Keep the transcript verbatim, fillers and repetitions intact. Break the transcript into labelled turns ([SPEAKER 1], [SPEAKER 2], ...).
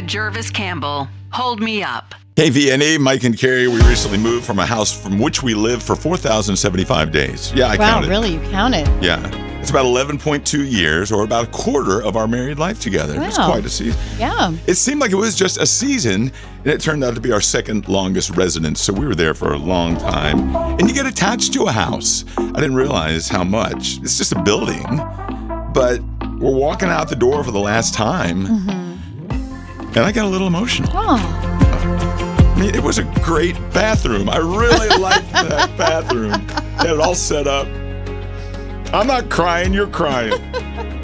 [SPEAKER 1] Jervis Campbell. Hold me up.
[SPEAKER 2] K V N E, Mike and Carrie, we recently moved from a house from which we lived for four thousand seventy-five days. Yeah, I
[SPEAKER 3] wow,
[SPEAKER 2] counted.
[SPEAKER 3] Wow, really? You counted?
[SPEAKER 2] Yeah. It's about eleven point two years, or about a quarter of our married life together.
[SPEAKER 3] Wow.
[SPEAKER 2] It's quite a season.
[SPEAKER 3] Yeah.
[SPEAKER 2] It seemed like it was just a season, and it turned out to be our second longest residence, so we were there for a long time. And you get attached to a house. I didn't realize how much. It's just a building, but we're walking out the door for the last time, mm-hmm. and I got a little emotional.
[SPEAKER 3] Oh.
[SPEAKER 2] I mean, it was a great bathroom. I really liked that bathroom. Had it all set up. I'm not crying, you're crying.